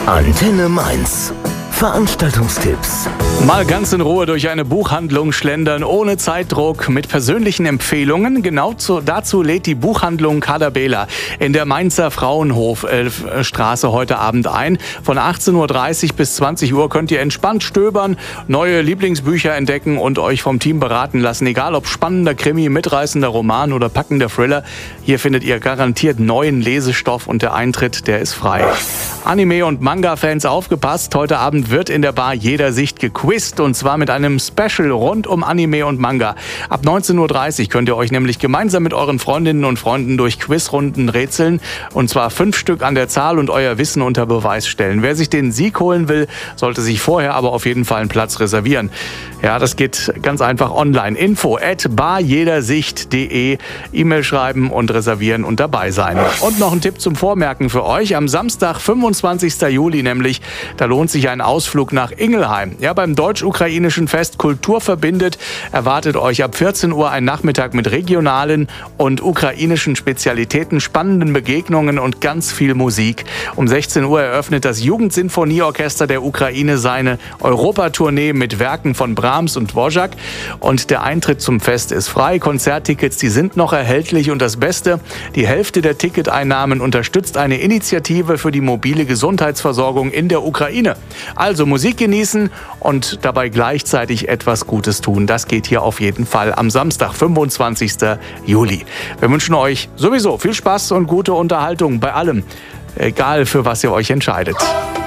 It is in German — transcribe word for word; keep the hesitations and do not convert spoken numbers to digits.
Antenne Mainz. Veranstaltungstipps. Mal ganz in Ruhe durch eine Buchhandlung schlendern, ohne Zeitdruck, mit persönlichen Empfehlungen. Genau zu, dazu lädt die Buchhandlung Kadabela in der Mainzer Fraunhof-Straße heute Abend ein. Von achtzehn Uhr dreißig bis zwanzig Uhr könnt ihr entspannt stöbern, neue Lieblingsbücher entdecken und euch vom Team beraten lassen. Egal ob spannender Krimi, mitreißender Roman oder packender Thriller, hier findet ihr garantiert neuen Lesestoff und der Eintritt, der ist frei. Anime- und Manga-Fans aufgepasst, heute Abend wird in der Bar jeder Sicht gequizt und zwar mit einem Special rund um Anime und Manga. Ab neunzehn Uhr dreißig könnt ihr euch nämlich gemeinsam mit euren Freundinnen und Freunden durch Quizrunden rätseln und zwar fünf Stück an der Zahl und euer Wissen unter Beweis stellen. Wer sich den Sieg holen will, sollte sich vorher aber auf jeden Fall einen Platz reservieren. Ja, das geht ganz einfach online. Info at barjedersicht punkt de, E-Mail schreiben und reservieren und dabei sein. Und noch ein Tipp zum Vormerken für euch. Am Samstag, fünfundzwanzigsten Juli nämlich, da lohnt sich ein Ausflug nach Ingelheim. Ja, beim deutsch-ukrainischen Fest Kultur verbindet erwartet euch ab vierzehn Uhr ein Nachmittag mit regionalen und ukrainischen Spezialitäten, spannenden Begegnungen und ganz viel Musik. Um sechzehn Uhr eröffnet das Jugendsinfonieorchester der Ukraine seine Europatournee mit Werken von Brahms und Dvorak. Und der Eintritt zum Fest ist frei. Konzerttickets, die sind noch erhältlich. Und das Beste, die Hälfte der Ticketeinnahmen unterstützt eine Initiative für die mobile Gesundheitsversorgung in der Ukraine. Also Musik genießen und dabei gleichzeitig etwas Gutes tun. Das geht hier auf jeden Fall am Samstag, fünfundzwanzigsten Juli. Wir wünschen euch sowieso viel Spaß und gute Unterhaltung bei allem, egal für was ihr euch entscheidet.